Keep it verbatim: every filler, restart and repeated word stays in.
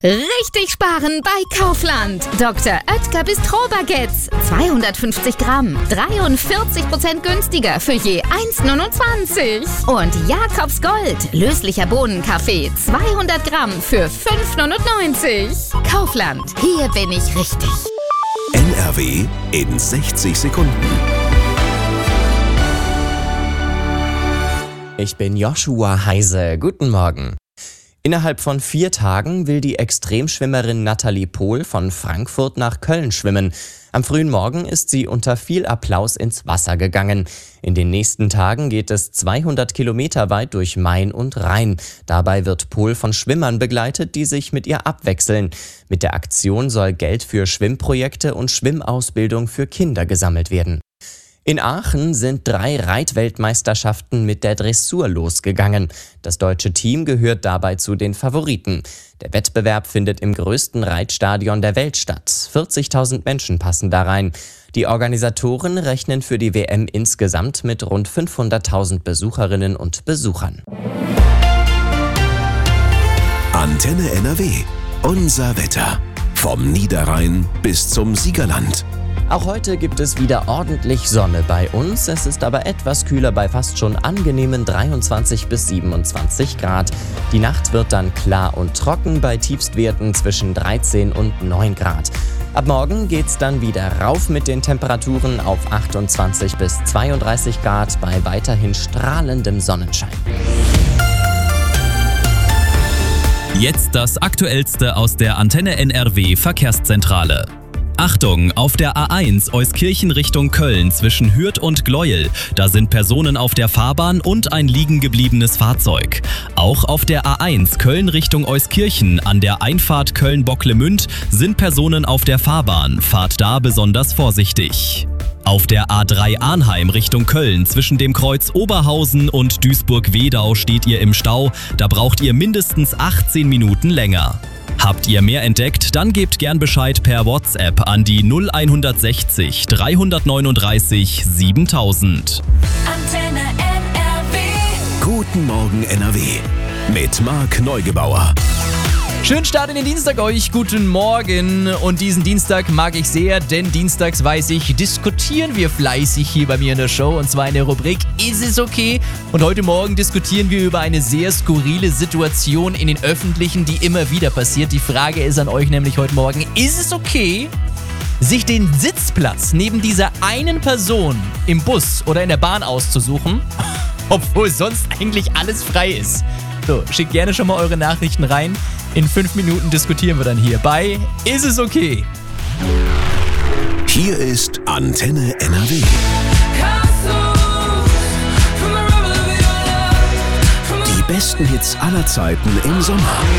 Richtig sparen bei Kaufland. Doktor Oetker Bistro-Baguettes. zweihundertfünfzig Gramm. dreiundvierzig Prozent günstiger für je eins Komma neunundzwanzig. Und Jakobs Gold. Löslicher Bohnenkaffee. zweihundert Gramm für fünf Komma neunundneunzig. Kaufland. Hier bin ich richtig. N R W in sechzig Sekunden. Ich bin Joshua Heise. Guten Morgen. Innerhalb von vier Tagen will die Extremschwimmerin Nathalie Pohl von Frankfurt nach Köln schwimmen. Am frühen Morgen ist sie unter viel Applaus ins Wasser gegangen. In den nächsten Tagen geht es zweihundert Kilometer weit durch Main und Rhein. Dabei wird Pohl von Schwimmern begleitet, die sich mit ihr abwechseln. Mit der Aktion soll Geld für Schwimmprojekte und Schwimmausbildung für Kinder gesammelt werden. In Aachen sind drei Reitweltmeisterschaften mit der Dressur losgegangen. Das deutsche Team gehört dabei zu den Favoriten. Der Wettbewerb findet im größten Reitstadion der Welt statt. vierzigtausend Menschen passen da rein. Die Organisatoren rechnen für die W M insgesamt mit rund fünfhunderttausend Besucherinnen und Besuchern. Antenne N R W. Unser Wetter. Vom Niederrhein bis zum Siegerland. Auch heute gibt es wieder ordentlich Sonne bei uns. Es ist aber etwas kühler bei fast schon angenehmen dreiundzwanzig bis siebenundzwanzig Grad. Die Nacht wird dann klar und trocken bei Tiefstwerten zwischen dreizehn und neun Grad. Ab morgen geht's dann wieder rauf mit den Temperaturen auf achtundzwanzig bis zweiunddreißig Grad bei weiterhin strahlendem Sonnenschein. Jetzt das Aktuellste aus der Antenne N R W Verkehrszentrale. Achtung, auf der A eins Euskirchen Richtung Köln zwischen Hürth und Gleuel. Da sind Personen auf der Fahrbahn und ein liegen gebliebenes Fahrzeug. Auch auf der A eins Köln Richtung Euskirchen an der Einfahrt Köln-Bocklemünd sind Personen auf der Fahrbahn. Fahrt da besonders vorsichtig. Auf der A drei Arnheim Richtung Köln zwischen dem Kreuz Oberhausen und Duisburg-Wedau steht ihr im Stau. Da braucht ihr mindestens achtzehn Minuten länger. Habt ihr mehr entdeckt, dann gebt gern Bescheid per WhatsApp an die null hundertsechzig dreihundertneununddreißig siebentausend. Antenne N R W. Guten Morgen N R W mit Marc Neugebauer. Schönen Start in den Dienstag euch, guten Morgen. Und diesen Dienstag mag ich sehr, denn dienstags, weiß ich, diskutieren wir fleißig hier bei mir in der Show. Und zwar in der Rubrik Ist es okay? Und heute Morgen diskutieren wir über eine sehr skurrile Situation in den Öffentlichen, die immer wieder passiert. Die Frage ist an euch nämlich heute Morgen, ist es okay, sich den Sitzplatz neben dieser einen Person im Bus oder in der Bahn auszusuchen, obwohl sonst eigentlich alles frei ist? So, schickt gerne schon mal eure Nachrichten rein. In fünf Minuten diskutieren wir dann hier bei Ist es okay? Hier ist Antenne N R W. Die besten Hits aller Zeiten im Sommer.